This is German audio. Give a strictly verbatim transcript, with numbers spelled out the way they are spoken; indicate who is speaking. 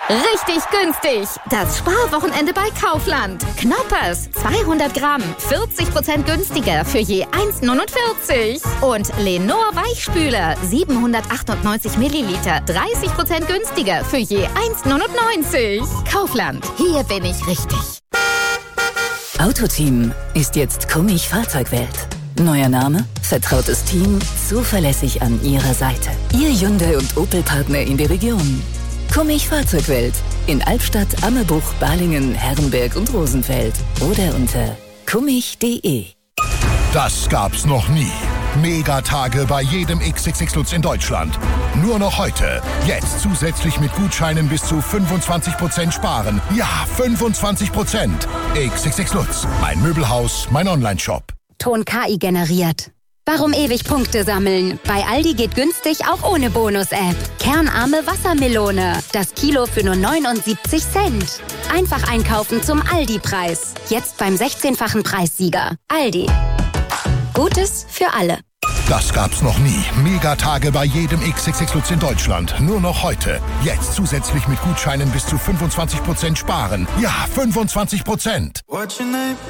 Speaker 1: Richtig günstig. Das Sparwochenende bei Kaufland. Knoppers, zweihundert Gramm, vierzig Prozent günstiger für je eins neunundvierzig. Und Lenor Weichspüler, siebenhundertachtundneunzig Milliliter, dreißig Prozent günstiger für je eins neunundneunzig. Kaufland, hier bin ich richtig.
Speaker 2: Autoteam ist jetzt Kummich Fahrzeugwelt. Neuer Name, vertrautes Team, zuverlässig an Ihrer Seite. Ihr Hyundai- und Opel-Partner in der Region. Kummich Fahrzeugwelt in Albstadt, Ammerbuch, Balingen, Herrenberg und Rosenfeld. Oder unter kummich punkt de.
Speaker 3: Das gab's noch nie. Megatage bei jedem X X X Lutz in Deutschland. Nur noch heute. Jetzt zusätzlich mit Gutscheinen bis zu fünfundzwanzig Prozent sparen. Ja, fünfundzwanzig Prozent. X X X Lutz. Mein Möbelhaus, mein Onlineshop.
Speaker 4: Ton K I generiert. Warum ewig Punkte sammeln? Bei Aldi geht günstig auch ohne Bonus-App. Kernarme Wassermelone. Das Kilo für nur neunundsiebzig Cent. Einfach einkaufen zum Aldi-Preis. Jetzt beim sechzehnfachen Preissieger. Aldi. Gutes für alle.
Speaker 3: Das gab's noch nie. Megatage bei jedem X X X Lutz in Deutschland. Nur noch heute. Jetzt zusätzlich mit Gutscheinen bis zu fünfundzwanzig Prozent sparen. Ja, fünfundzwanzig Prozent.